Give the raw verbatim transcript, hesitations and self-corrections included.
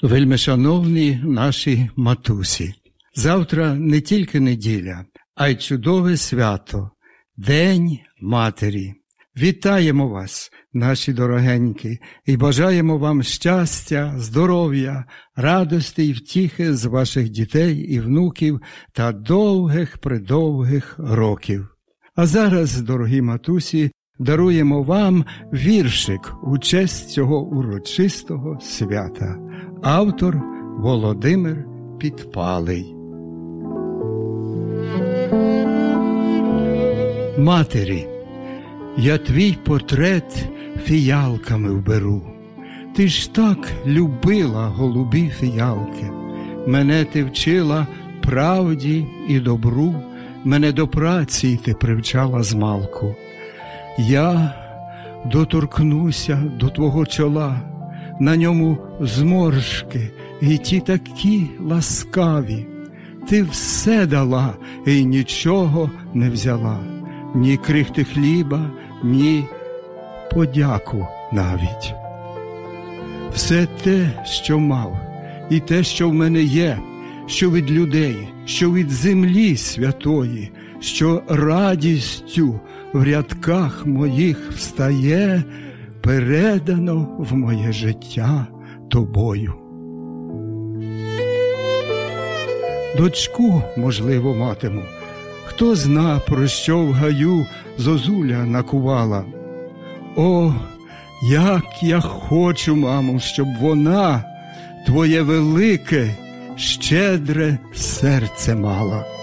Вельмишановні наші матусі, завтра не тільки неділя, а й чудове свято – День Матері. Вітаємо вас, наші дорогенькі, і бажаємо вам щастя, здоров'я, радості і втіхи з ваших дітей і внуків та довгих-предовгих років. А зараз, дорогі матусі, даруємо вам віршик у честь цього урочистого свята. Автор Володимир Підпалий. Матері, я твій портрет фіялками вберу. Ти ж так любила голубі фіялки. Мене ти вчила правді і добру, мене до праці ти привчала змалку. Я доторкнуся до твого чола, на ньому зморшки і ті такі ласкаві. Ти все дала і нічого не взяла, ні крихти хліба, ні подяку навіть. Все те, що мав, і те, що в мене є, що від людей, що від землі святої, що радістю в рядках моїх встає, передано в моє життя тобою. Дочку, можливо, матиму, хто зна, про що в гаю зозуля накувала. О, як я хочу, мамо, щоб вона твоє велике, щедре серце мала.